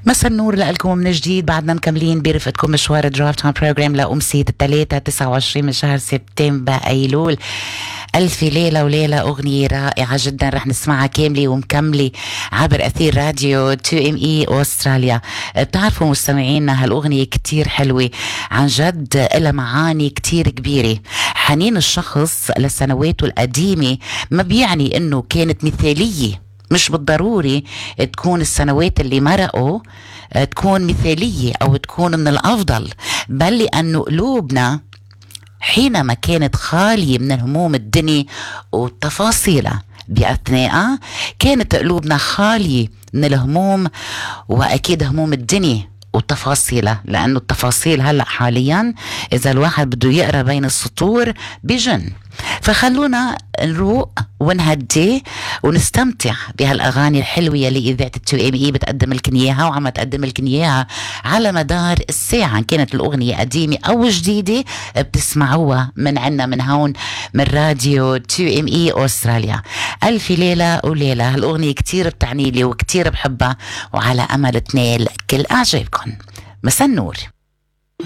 مساء النور لكم من جديد. بعدنا مكملين برفقتكم مشوار درافت تايم بروجرام لأمسية الثلاثة 29 من شهر سبتمبر أيلول. ألف ليلة وليلة أغنية رائعة جدا رح نسمعها كاملة ومكملة عبر أثير راديو 2ME أستراليا. بتعرفوا مستمعينا هالأغنية كتير حلوة عن جد، لها معاني كتير كبيرة. حنين الشخص لسنواته القديمة ما بيعني إنه كانت مثالية، مش بالضروري تكون السنوات اللي مرقوا تكون مثالية أو تكون من الأفضل، بل لأنه قلوبنا حينما كانت خالية من هموم الدنيا وتفاصيلها بأثناءها كانت قلوبنا خالية من الهموم، وأكيد هموم الدنيا وتفاصيلها، لأنه التفاصيل هلأ حاليا إذا الواحد بده يقرأ بين السطور بجن. فخلونا نروق ونهدي ونستمتع بهالأغاني الحلوة اللي إذاعة 2ME بتقدم لكم إياها، وعم تقدم لكم إياها على مدار الساعة. كانت الأغنية قديمة أو جديدة بتسمعوها من عنا من هون من راديو 2ME أستراليا. ألف ليلة وليلة هالأغنية كتير بتعني لي وكتير بحبها، وعلى أمل تنال كل أعجابكم. مساء النور.